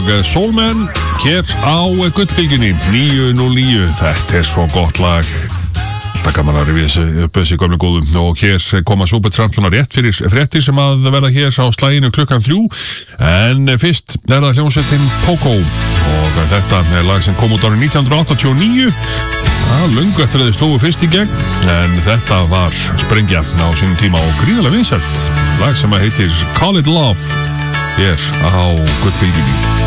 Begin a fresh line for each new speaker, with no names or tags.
Soulman hér á Gullbylgjunni 909. Þetta svo gott lag. Alltaf gaman að rifja þessi gömlu góðum. Og hér koma Supertramp rétt fyrir fréttir sem að verða hér á slaginu klukkan 3. En fyrst það hljómsveitin Poco. Og þetta lag sem kom út árið 1989. Löngu eftir að þið slógu fyrst í gegn. En þetta var sprengja á sínum tíma og gríðarlega vinsælt. Lag sem heitir Call It Love hér á Gullbylgjunni.